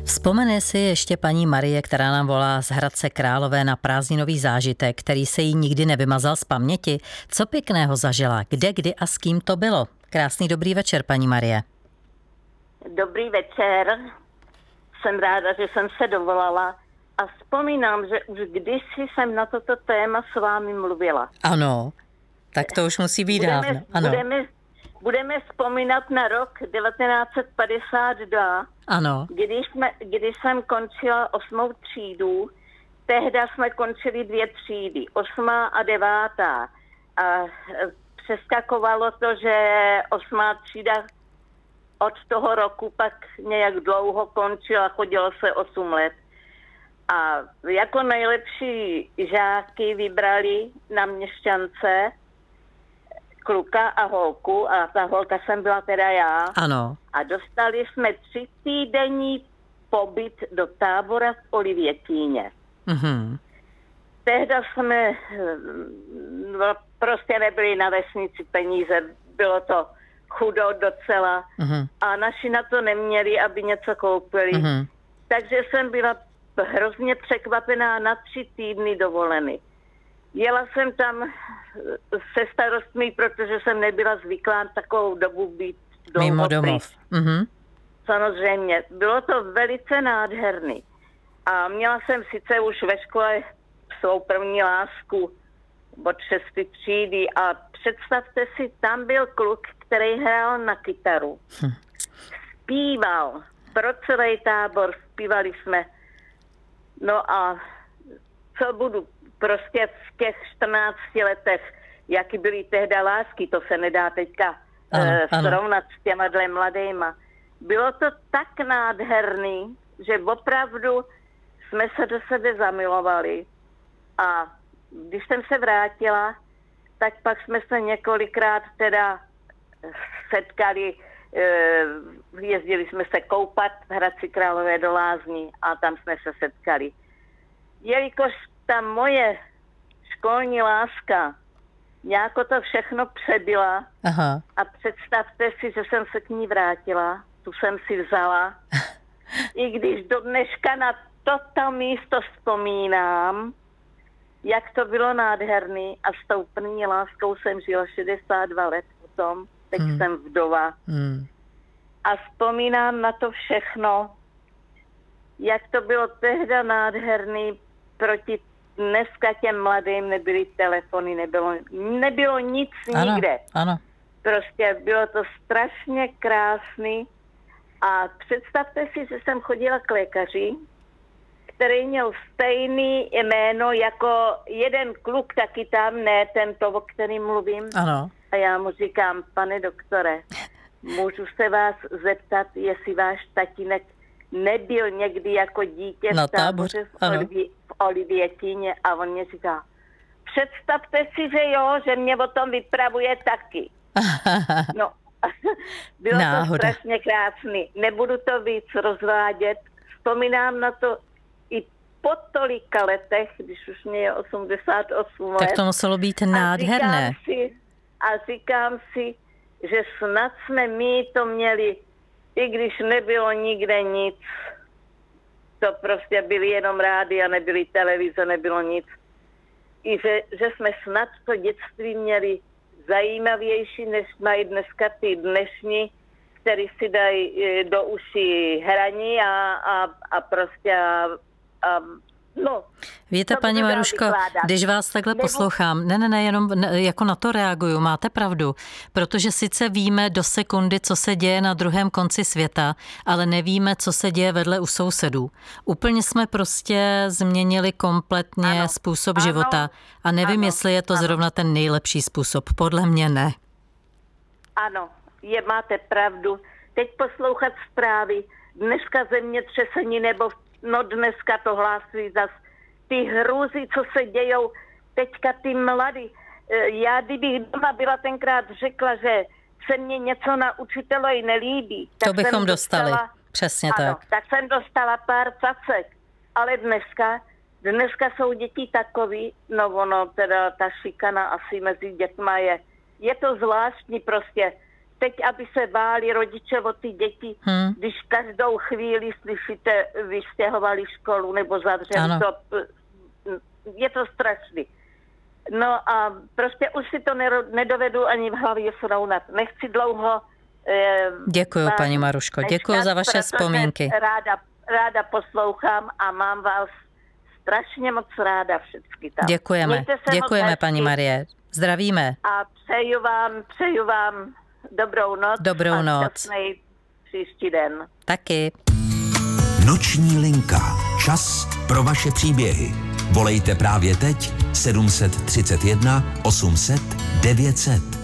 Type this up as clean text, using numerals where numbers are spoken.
Vzpomene si ještě paní Marie, která nám volá z Hradce Králové, na prázdninový zážitek, který se jí nikdy nevymazal z paměti? Co pěkného zažila? Kde, kdy a s kým to bylo? Krásný dobrý večer, paní Marie. Dobrý večer. Jsem ráda, že jsem se dovolala a vzpomínám, že už kdysi jsem na toto téma s vámi mluvila. Ano, tak to už musí být dávno. Ano. Budeme vzpomínat na rok 1952, Ano. Když jsem končila 8. třídu. Tehda jsme končili 2 třídy, 8. a 9. A přeskakovalo to, že 8. třída od toho roku pak nějak dlouho končila, chodilo se 8 let. A jako nejlepší žáky vybrali na Měšťance kluka a holku, a ta holka jsem byla teda já. Ano. A dostali jsme 3týdenní pobyt do tábora v Olivětíně. Mhm. Tehda jsme prostě nebyli na vesnici peníze, bylo to chudo docela a naši na to neměli, aby něco koupili. Takže jsem byla hrozně překvapená na 3 týdny dovolený. Jela jsem tam se starostmi, protože jsem nebyla zvyklá takovou dobu být mimo domov. Samozřejmě. Bylo to velice nádherný. A měla jsem sice už ve škole svou první lásku od 6. třídy a představte si, tam byl kluk, který hrál na kytaru. Zpíval. Pro celý tábor zpívali jsme. No a co budu prostě v těch 14 letech, jaký byly tehda lásky, to se nedá teďka srovnat s těma mladýma. Bylo to tak nádherný, že opravdu jsme se do sebe zamilovali. A když jsem se vrátila, tak pak jsme se několikrát teda setkali, jezdili jsme se koupat v Hradci Králové do Lázní a tam jsme se setkali. Jelikož ta moje školní láska nějako to všechno přebyla. Aha. A představte si, že jsem se k ní vrátila, tu jsem si vzala. I když do dneška na toto místo vzpomínám, jak to bylo nádherný, a s tou první láskou jsem žila 62 let potom, teď jsem vdova. A vzpomínám na to všechno, jak to bylo tehda nádherný proti dneska těm mladým. Nebyly telefony, nebylo nic nikde. Ano. Prostě bylo to strašně krásný. A představte si, že jsem chodila k lékaři, který měl stejný jméno jako jeden kluk, taky tam, ne tento, o kterým mluvím. Ano. A já mu říkám, pane doktore, můžu se vás zeptat, jestli váš tatínek nebyl někdy jako dítě v táboře v Olivětíně? A on mě říká, představte si, že jo, že mě o tom vypravuje taky. No, bylo to strašně krásný. Nebudu to víc rozvádět. Vzpomínám na to i po tolika letech, když už mě je 88 let. Tak to muselo být nádherné. A říkám si, že snad jsme my to měli, i když nebylo nikde nic. To prostě byly jenom rádia, nebyly televize, nebylo nic. I že jsme snad to dětství měli zajímavější, než mají dneska ty dnešní, který si dají do uší hraní a prostě no. Víte, paní Maruško, když vás takhle poslouchám, ne, jenom jako na to reaguju, máte pravdu, protože sice víme do sekundy, co se děje na druhém konci světa, ale nevíme, co se děje vedle u sousedů. Úplně jsme prostě změnili kompletně způsob života a nevím, jestli je to zrovna ten nejlepší způsob. Podle mě ne. Ano, máte pravdu. Teď poslouchat zprávy, dneska zemětřesení nebo dneska to hlásí zas ty hrůzy, co se dějou teďka ty mladí. Já kdybych doma byla tenkrát řekla, že se mně něco na učitelovi nelíbí. To bychom dostali. Přesně ano, tak. Tak jsem dostala pár cacek. Ale dneska jsou děti takový, teda ta šikana asi mezi dětma je to zvláštní prostě. teď, aby se báli rodiče o ty děti, když každou chvíli slyšíte, vystěhovali školu nebo zavřeli to. Je to strašný. No a prostě už si to nedovedu ani v hlavě srovnat. Nechci dlouho... Děkuju, paní Maruško, děkuju za vaše vzpomínky. Ráda poslouchám a mám vás strašně moc ráda všechny tam. Děkujeme paní Marie. Zdravíme. A přeju vám dobrou noc. Dobrou noc. Šťastný příští den. Taky. Noční linka. Čas pro vaše příběhy. Volejte právě teď 731 800 900.